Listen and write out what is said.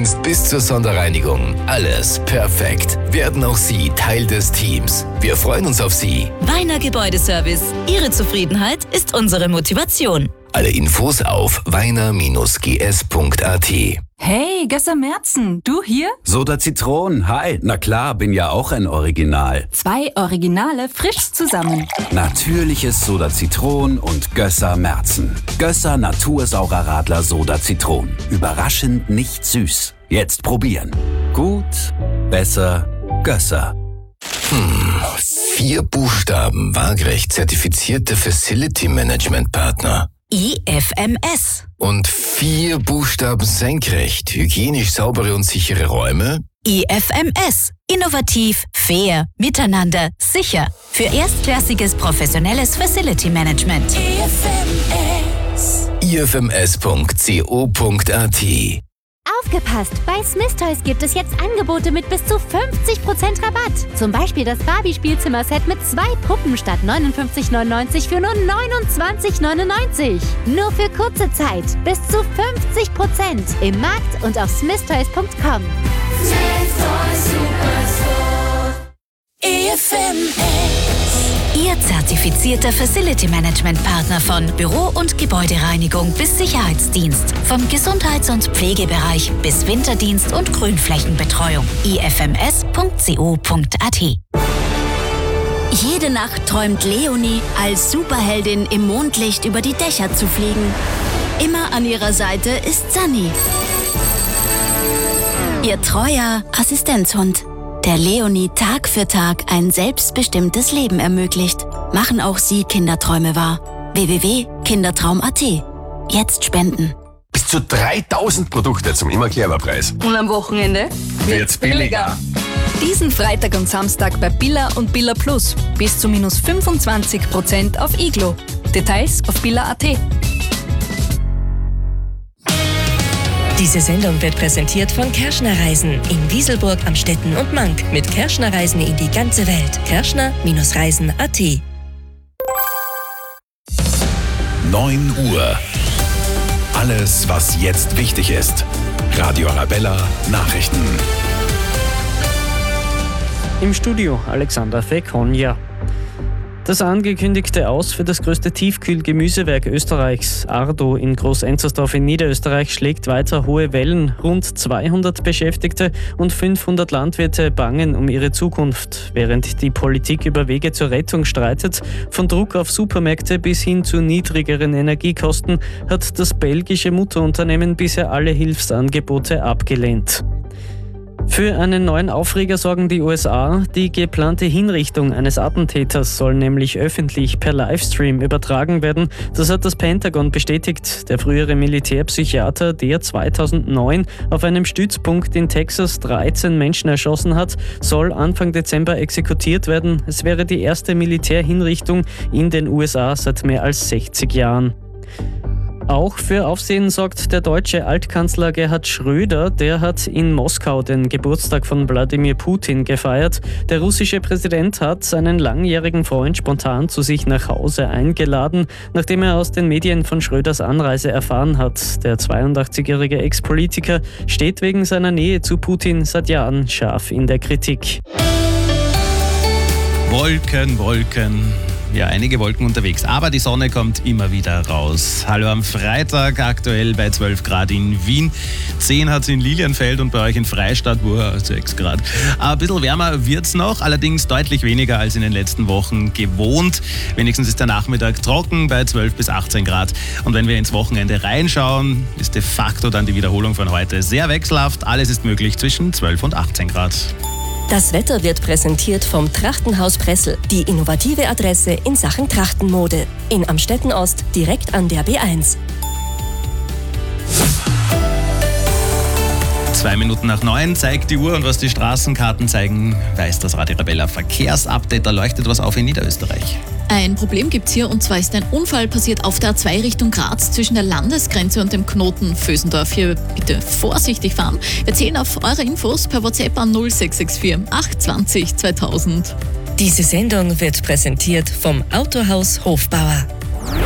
Sicherheitsdienst bis zur Sonderreinigung. Alles perfekt. Werden auch Sie Teil des Teams. Wir freuen uns auf Sie. Weiner Gebäudeservice. Ihre Zufriedenheit ist unsere Motivation. Alle Infos auf weiner-gs.at. Hey, Gösser Merzen, du hier? Soda Zitron, hi. Na klar, bin ja auch ein Original. 2 Originale frisch zusammen. Natürliches Soda Zitron und Gösser Merzen. Gösser Natursaurer Radler Soda Zitron. Überraschend nicht süß. Jetzt probieren. Gut, besser, Gösser. 4 Buchstaben, waagerecht zertifizierte Facility Management Partner. IFMS. Und 4 Buchstaben senkrecht, hygienisch saubere und sichere Räume. IFMS. Innovativ, fair, miteinander, sicher. Für erstklassiges professionelles Facility Management. ifms.co.at. Aufgepasst! Bei Smith Toys gibt es jetzt Angebote mit bis zu 50% Rabatt. Zum Beispiel das Barbie-Spielzimmer-Set mit 2 Puppen statt 59,99 für nur 29,99. Nur für kurze Zeit. Bis zu 50% im Markt und auf smithtoys.com. Smith Toys Superstore. IFMS. Ihr zertifizierter Facility Management Partner von Büro- und Gebäudereinigung bis Sicherheitsdienst. Vom Gesundheits- und Pflegebereich bis Winterdienst und Grünflächenbetreuung. ifms.co.at. Jede Nacht träumt Leonie, als Superheldin im Mondlicht über die Dächer zu fliegen. Immer an ihrer Seite ist Sunny, ihr treuer Assistenzhund, der Leonie Tag für Tag ein selbstbestimmtes Leben ermöglicht. Machen auch Sie Kinderträume wahr. www.kindertraum.at. Jetzt spenden. Bis zu 3000 Produkte zum Immer-Clever-Preis. Und am Wochenende Wird's billiger. Diesen Freitag und Samstag bei Billa und Billa Plus. Bis zu minus 25% auf Iglo. Details auf billa.at. Diese Sendung wird präsentiert von Kerschner Reisen in Wieselburg, Amstetten und Mank. Mit Kerschner Reisen in die ganze Welt. Kerschner-Reisen.at. 9 Uhr. Alles, was jetzt wichtig ist. Radio Arabella Nachrichten. Im Studio Alexander Fekonja. Das angekündigte Aus für das größte Tiefkühlgemüsewerk Österreichs, Ardo in Groß-Enzersdorf in Niederösterreich, schlägt weiter hohe Wellen. Rund 200 Beschäftigte und 500 Landwirte bangen um ihre Zukunft. Während die Politik über Wege zur Rettung streitet, von Druck auf Supermärkte bis hin zu niedrigeren Energiekosten, hat das belgische Mutterunternehmen bisher alle Hilfsangebote abgelehnt. Für einen neuen Aufreger sorgen die USA. Die geplante Hinrichtung eines Attentäters soll nämlich öffentlich per Livestream übertragen werden. Das hat das Pentagon bestätigt. Der frühere Militärpsychiater, der 2009 auf einem Stützpunkt in Texas 13 Menschen erschossen hat, soll Anfang Dezember exekutiert werden. Es wäre die erste Militärhinrichtung in den USA seit mehr als 60 Jahren. Auch für Aufsehen sorgt der deutsche Altkanzler Gerhard Schröder. Der hat in Moskau den Geburtstag von Wladimir Putin gefeiert. Der russische Präsident hat seinen langjährigen Freund spontan zu sich nach Hause eingeladen, nachdem er aus den Medien von Schröders Anreise erfahren hat. Der 82-jährige Ex-Politiker steht wegen seiner Nähe zu Putin seit Jahren scharf in der Kritik. Wolken. Ja, einige Wolken unterwegs, aber die Sonne kommt immer wieder raus. Hallo am Freitag, aktuell bei 12 Grad in Wien. 10 hat es in Lilienfeld und bei euch in Freistadt, 6 Grad. Ein bisschen wärmer wird es noch, allerdings deutlich weniger als in den letzten Wochen gewohnt. Wenigstens ist der Nachmittag trocken bei 12 bis 18 Grad. Und wenn wir ins Wochenende reinschauen, ist de facto dann die Wiederholung von heute sehr wechselhaft. Alles ist möglich zwischen 12 und 18 Grad. Das Wetter wird präsentiert vom Trachtenhaus Pressel, die innovative Adresse in Sachen Trachtenmode. In Amstetten Ost, direkt an der B1. 9:02 zeigt die Uhr und was die Straßenkarten zeigen, weiß das Radio Arabella Verkehrsupdate. Da leuchtet was auf in Niederösterreich. Ein Problem gibt's hier und zwar ist ein Unfall passiert auf der A2 Richtung Graz zwischen der Landesgrenze und dem Knoten Vösendorf. Hier bitte vorsichtig fahren. Wir zählen auf eure Infos per WhatsApp an 0664 820 2000. Diese Sendung wird präsentiert vom Autohaus Hofbauer.